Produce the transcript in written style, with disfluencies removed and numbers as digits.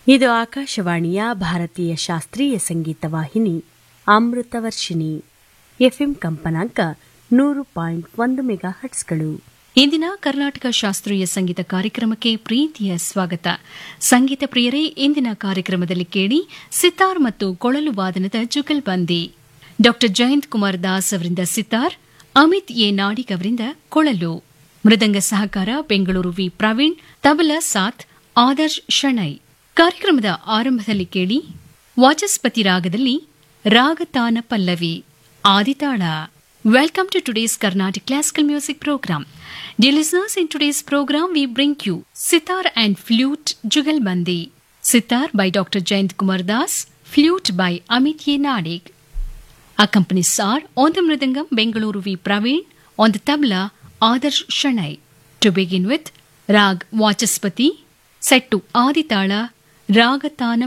ಇದು ಆಕಾಶವಾಣಿಯ ಭಾರತೀಯ ಶಾಸ್ತ್ರೀಯ ಸಂಗೀತ ವಾಹಿನಿ ಅಮೃತವರ್ಷಿಣಿ. ಎಫ್ಎಂ ಕಂಪನಾಂಕ 100.1 ಮೆಗಾಹರ್ಟ್ಸ್ಗಳು. ಇಂದಿನ ಕರ್ನಾಟಕ ಶಾಸ್ತ್ರೀಯ ಸಂಗೀತ ಕಾರ್ಯಕ್ರಮಕ್ಕೆ ಪ್ರೀತಿಯ ಸ್ವಾಗತ. ಸಂಗೀತ ಪ್ರಿಯರೇ, ಇಂದಿನ ಕಾರ್ಯಕ್ರಮದಲ್ಲಿ ಕೇಳಿ ಸಿತಾರ್ ಮತ್ತು ಕೊಳಲು ವಾದನದ ಜುಗಲ್ಬಂದಿ. ಡಾ ಜಯಂತ್ ಕುಮಾರ್ ದಾಸ್ ಅವರಿಂದ ಸಿತಾರ್, ಅಮಿತ್ ಎ ನಾಡಿಗ್ ಅವರಿಂದ ಕೊಳಲು. ಮೃದಂಗ ಸಹಕಾರ ಬೆಂಗಳೂರು ವಿ ಪ್ರವೀಣ್, ತಬಲಾ ಸಾಥ್ ಆದರ್ಶ್ ಶಣೈ. ಕಾರ್ಯಕ್ರಮದ ಆರಂಭದಲ್ಲಿ ಕೇಳಿ ವಾಚಸ್ಪತಿ ರಾಗದಲ್ಲಿ ರಾಗತಾನ Pallavi ಆದಿತಾಳ. Welcome to today's Carnatic Classical Music Program. Dear listeners, in today's program we bring you Sitar and Flute Jugalbandi. Sitar by Dr. Jayant Kumar Das, Flute by Amit A. Nadig. Accompanies are on the Mridangam Bengaluru V. Praveen, on the tabla Adarsh Shanai. To begin with, Rag Vachaspati, set to Aditala, Ragatana